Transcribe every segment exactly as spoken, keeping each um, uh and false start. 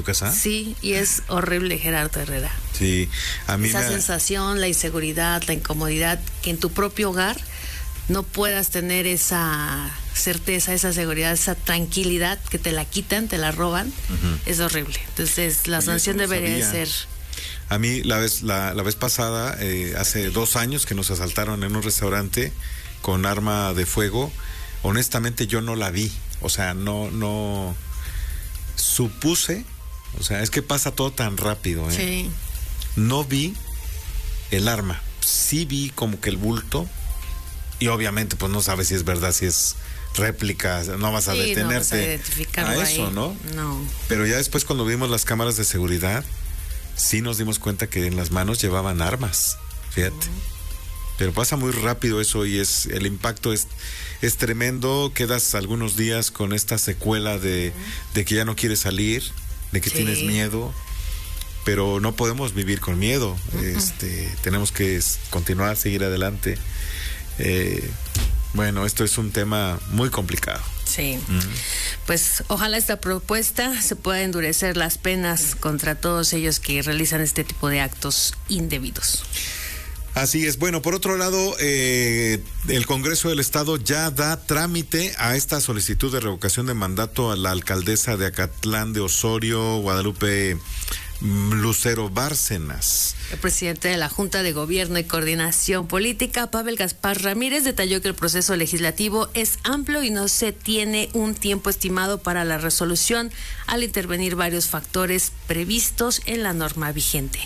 casa. Sí, y es horrible, Gerardo Herrera. Sí, a mí esa me... sensación, la inseguridad, la incomodidad, que en tu propio hogar no puedas tener esa certeza, esa seguridad, esa tranquilidad, que te la quitan, te la roban, uh-huh. es horrible. Entonces la sanción no debería sabía. ser... A mí la vez la, la vez pasada, eh, hace dos años que nos asaltaron en un restaurante con arma de fuego, honestamente yo no la vi, o sea, no, no supuse, o sea, es que pasa todo tan rápido, ¿eh? Sí. No vi el arma, sí vi como que el bulto, y obviamente pues no sabes si es verdad, si es réplica, no vas a sí, detenerte no vas a, a eso, ahí. ¿no? No. Pero ya después cuando vimos las cámaras de seguridad, sí nos dimos cuenta que en las manos llevaban armas, fíjate. Uh-huh. Pero pasa muy rápido eso y es el impacto es, es tremendo. Quedas algunos días con esta secuela de, uh-huh. de que ya no quieres salir, de que sí. tienes miedo, pero no podemos vivir con miedo. Uh-huh. Este, tenemos que continuar, seguir adelante. Eh, bueno, esto es un tema muy complicado. Sí, uh-huh. pues ojalá esta propuesta se pueda endurecer las penas contra todos ellos que realizan este tipo de actos indebidos. Así es. Bueno, por otro lado, eh, el Congreso del Estado ya da trámite a esta solicitud de revocación de mandato a la alcaldesa de Acatlán de Osorio, Guadalupe Lucero Bárcenas. El presidente de la Junta de Gobierno y Coordinación Política, Pavel Gaspar Ramírez, detalló que el proceso legislativo es amplio y no se tiene un tiempo estimado para la resolución al intervenir varios factores previstos en la norma vigente.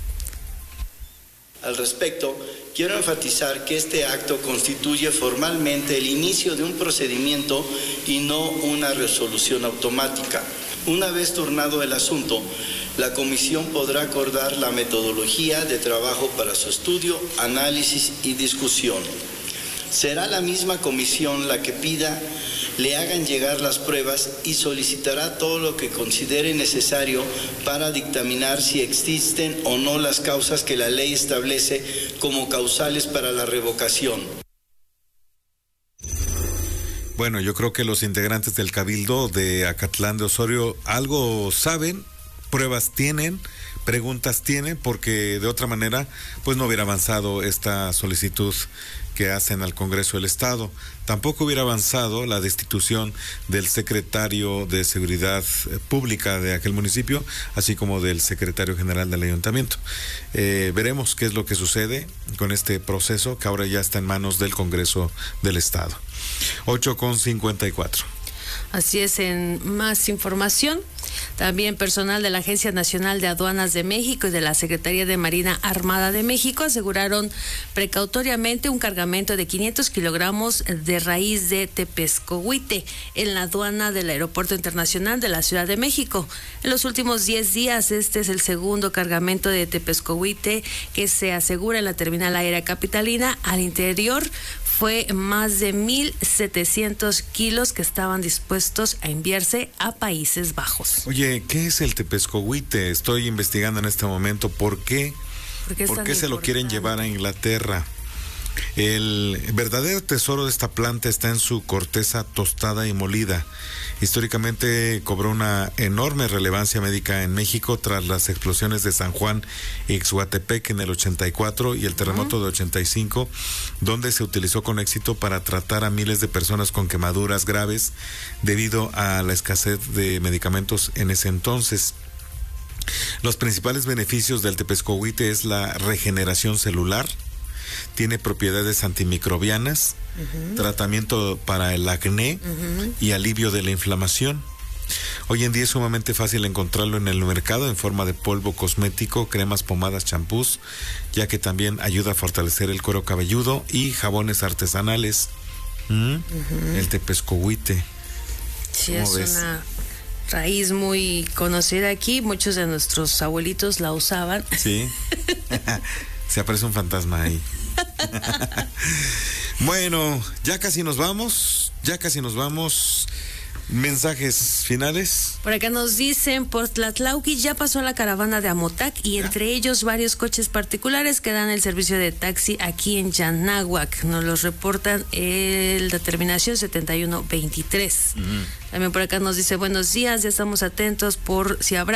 Al respecto, quiero enfatizar que este acto constituye formalmente el inicio de un procedimiento y no una resolución automática. Una vez turnado el asunto, la comisión podrá acordar la metodología de trabajo para su estudio, análisis y discusión. Será la misma comisión la que pida le hagan llegar las pruebas y solicitará todo lo que considere necesario para dictaminar si existen o no las causas que la ley establece como causales para la revocación. Bueno, yo creo que los integrantes del Cabildo de Acatlán de Osorio algo saben, pruebas tienen, preguntas tienen, porque de otra manera pues no hubiera avanzado esta solicitud que hacen al Congreso del Estado. Tampoco hubiera avanzado la destitución del secretario de Seguridad Pública de aquel municipio, así como del secretario general del ayuntamiento. Eh, veremos qué es lo que sucede con este proceso que ahora ya está en manos del Congreso del Estado. ocho con cincuenta y cuatro. Así es, en más información, también personal de la Agencia Nacional de Aduanas de México y de la Secretaría de Marina Armada de México aseguraron precautoriamente un cargamento de quinientos kilogramos de raíz de tepezcohuite en la aduana del Aeropuerto Internacional de la Ciudad de México. En los últimos diez días, este es el segundo cargamento de tepezcohuite que se asegura en la terminal aérea capitalina. Al interior fue más de mil setecientos kilos que estaban dispuestos a enviarse a Países Bajos. Oye, ¿qué es el tepezcohuite? Estoy investigando en este momento por qué, ¿Por qué, ¿por qué se lo quieren llevar a Inglaterra. El verdadero tesoro de ixta planta está en su corteza tostada y molida. Históricamente cobró una enorme relevancia médica en México tras las explosiones de San Juan y Ixhuatepec en el ochenta y cuatro y el terremoto uh-huh. de ochenta y cinco, donde se utilizó con éxito para tratar a miles de personas con quemaduras graves debido a la escasez de medicamentos en ese entonces. Los principales beneficios del tepezcohuite es la regeneración celular, tiene propiedades antimicrobianas, uh-huh. tratamiento para el acné uh-huh. y alivio de la inflamación. Hoy en día es sumamente fácil encontrarlo en el mercado en forma de polvo cosmético, cremas, pomadas, champús, ya que también ayuda a fortalecer el cuero cabelludo y jabones artesanales. ¿Mm? Uh-huh. El tepezcohuite. Sí, es ves? una raíz muy conocida aquí, muchos de nuestros abuelitos la usaban. Sí. Se aparece un fantasma ahí. Bueno, ya casi nos vamos, ya casi nos vamos. Mensajes finales. Por acá nos dicen, por Tlatlauqui ya pasó la caravana de Amotac y entre ellos varios coches particulares que dan el servicio de taxi aquí en Yanáhuac. Nos los reportan el de terminación setenta y uno veintitrés. Uh-huh. También por acá nos dice, buenos días, ya estamos atentos por si habrá